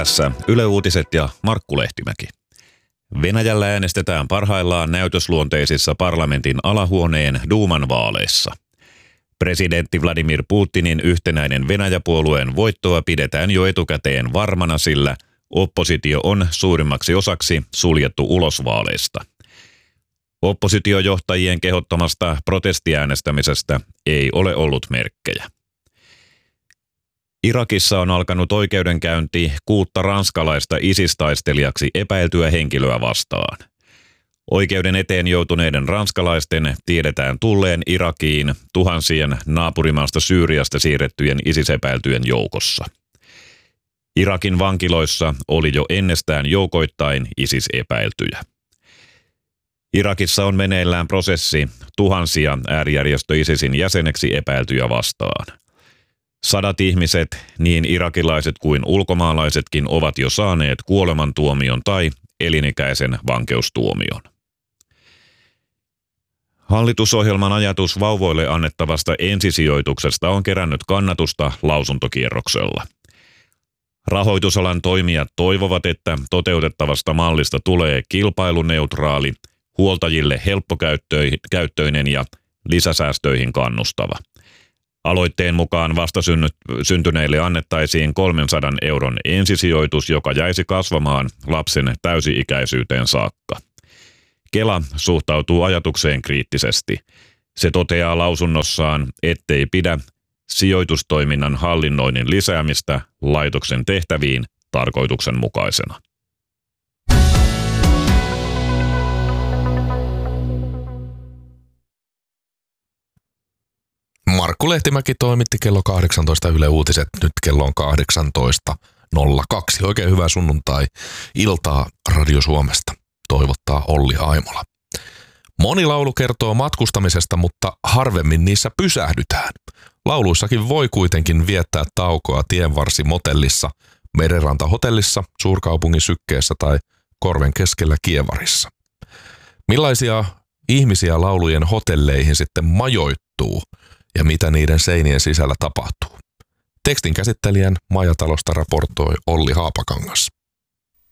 Tässä Yle Uutiset ja Markku Lehtimäki. Venäjällä äänestetään parhaillaan näytösluonteisissa parlamentin alahuoneen Duuman vaaleissa. Presidentti Vladimir Putinin yhtenäinen Venäjä-puolueen voittoa pidetään jo etukäteen varmana, sillä oppositio on suurimmaksi osaksi suljettu ulos vaaleista. Oppositiojohtajien kehottamasta protestiäänestämisestä ei ole ollut merkkejä. Irakissa on alkanut oikeudenkäynti 6 ranskalaista ISIS-taistelijaksi epäiltyä henkilöä vastaan. Oikeuden eteen joutuneiden ranskalaisten tiedetään tulleen Irakiin tuhansien naapurimaasta Syyriasta siirrettyjen ISIS-epäiltyjen joukossa. Irakin vankiloissa oli jo ennestään joukoittain ISIS-epäiltyjä. Irakissa on meneillään prosessi tuhansia äärijärjestö ISISin jäseneksi epäiltyjä vastaan. 100 ihmiset, niin irakilaiset kuin ulkomaalaisetkin, ovat jo saaneet kuolemantuomion tai elinikäisen vankeustuomion. Hallitusohjelman ajatus vauvoille annettavasta ensisijoituksesta on kerännyt kannatusta lausuntokierroksella. Rahoitusalan toimijat toivovat, että toteutettavasta mallista tulee kilpailuneutraali, huoltajille helppokäyttöinen ja lisäsäästöihin kannustava. Aloitteen mukaan vastasyntyneille annettaisiin 300 euron ensisijoitus, joka jäisi kasvamaan lapsen täysi-ikäisyyteen saakka. Kela suhtautuu ajatukseen kriittisesti. Se toteaa lausunnossaan, ettei pidä sijoitustoiminnan hallinnoinnin lisäämistä laitoksen tehtäviin tarkoituksenmukaisena. Markku Lehtimäki toimitti kello 18 Yle Uutiset, nyt kello on 18.02. Oikein hyvää sunnuntai-iltaa Radio Suomesta, toivottaa Olli Aimola. Moni laulu kertoo matkustamisesta, mutta harvemmin niissä pysähdytään. Lauluissakin voi kuitenkin viettää taukoa tienvarsimotellissa, merenrantahotellissa, suurkaupungin sykkeessä tai korven keskellä Kievarissa. Millaisia ihmisiä laulujen hotelleihin sitten majoittuu ja mitä niiden seinien sisällä tapahtuu? Tekstin käsittelijän Majatalosta raportoi Olli Haapakangas.